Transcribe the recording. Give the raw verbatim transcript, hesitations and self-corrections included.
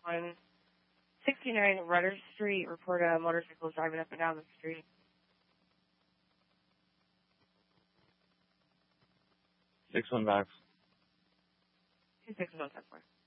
one sixty-nine Rudder Street. Report a motorcycle driving up and down the street. six one five. two six one five four.